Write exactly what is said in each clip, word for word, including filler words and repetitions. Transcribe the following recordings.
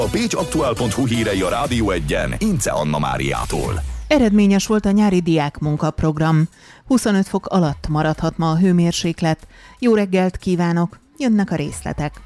A pécsaktuál pont hu hírei a Rádió Egyen Ince Anna Máriától. Eredményes volt a nyári diákmunkaprogram. huszonöt fok alatt maradhat ma a hőmérséklet. Jó reggelt kívánok, jönnek a részletek.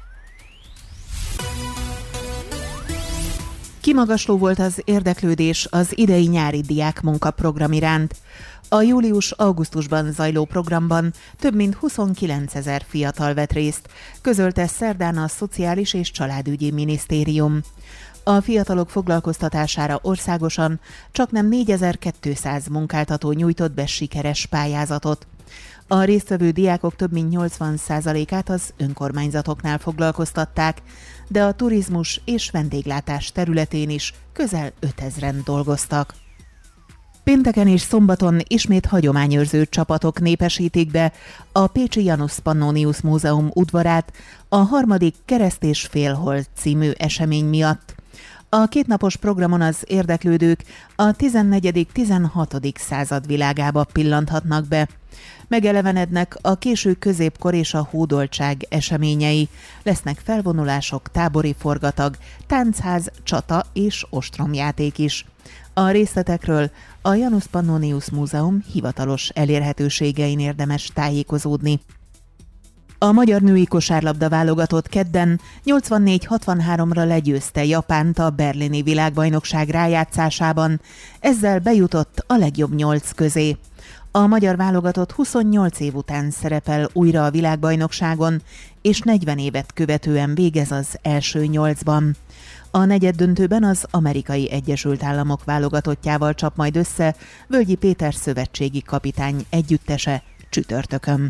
Kimagasló volt az érdeklődés az idei nyári diákmunkaprogram iránt. A július-augusztusban zajló programban több mint huszonkilencezer fiatal vett részt, közölte szerdán a Szociális és Családügyi Minisztérium. A fiatalok foglalkoztatására országosan csaknem négyezer-kétszáz munkáltató nyújtott be sikeres pályázatot. A résztvevő diákok több mint nyolcvan százalékát az önkormányzatoknál foglalkoztatták, de a turizmus és vendéglátás területén is közel ötezren dolgoztak. Pénteken és szombaton ismét hagyományőrző csapatok népesítik be a pécsi Janus Pannonius Múzeum udvarát a harmadik Kereszt és Félhold című esemény miatt. A kétnapos programon az érdeklődők a tizennegyedik-tizenhatodik század világába pillanthatnak be. Megelevenednek a késő középkor és a hódoltság eseményei, lesznek felvonulások, tábori forgatag, táncház, csata és ostromjáték is. A részletekről a Janus Pannonius Múzeum hivatalos elérhetőségein érdemes tájékozódni. A magyar női kosárlabda válogatott kedden nyolcvannégy hatvanháromra legyőzte Japánt a berlini világbajnokság rájátszásában, ezzel bejutott a legjobb nyolc közé. A magyar válogatott huszonnyolc év után szerepel újra a világbajnokságon, és negyven évet követően végez az első nyolcban. A negyeddöntőben az Amerikai Egyesült Államok válogatottjával csap majd össze Völgyi Péter szövetségi kapitány együttese csütörtökön.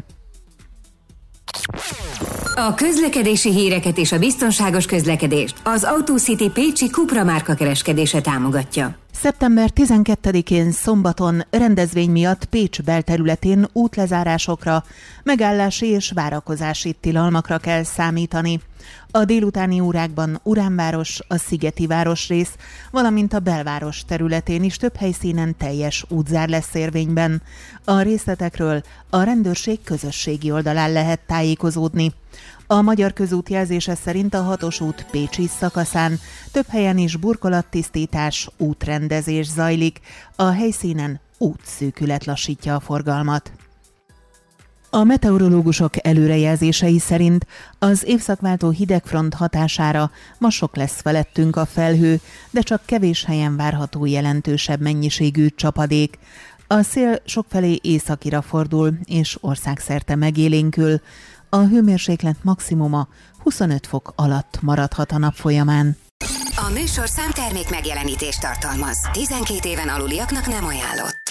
A közlekedési híreket és a biztonságos közlekedést az AutoCity Pécsi Cupra márka kereskedése támogatja. szeptember tizenkettedikén szombaton rendezvény miatt Pécs belterületén útlezárásokra, megállási és várakozási tilalmakra kell számítani. A délutáni órákban Uránváros, a Szigeti városrész, valamint a belváros területén is több helyszínen teljes útzár lesz érvényben. A részletekről a rendőrség közösségi oldalán lehet tájékozódni. A Magyar Közút jelzése szerint a hatos út pécsi szakaszán több helyen is burkolattisztítás, útrendezés zajlik, a helyszínen útszűkület lassítja a forgalmat. A meteorológusok előrejelzései szerint az évszakváltó hidegfront hatására ma sok lesz felettünk a felhő, de csak kevés helyen várható jelentősebb mennyiségű csapadék. A szél sokfelé északira fordul, és országszerte megélénkül. A hőmérséklet maximuma huszonöt fok alatt maradhat a nap folyamán. A műsorszám termék megjelenítést tartalmaz. tizenkét éven aluliaknak nem ajánlott.